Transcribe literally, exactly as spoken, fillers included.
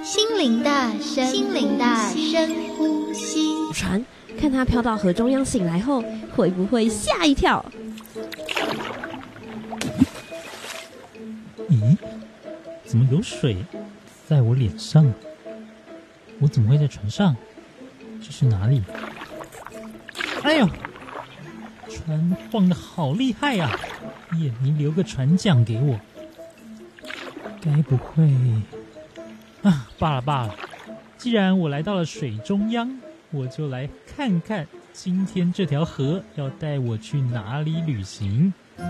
心灵的深心灵的深呼吸。 船看它飘到河中央醒来后，会不会吓一跳？ 咦，怎么有水在我脸上？我怎么会在船上？这是哪里？哎呦，船晃得好厉害呀、啊！也没留个船桨给我。该不会……啊，罢了罢了，既然我来到了水中央，我就来看看今天这条河要带我去哪里旅行。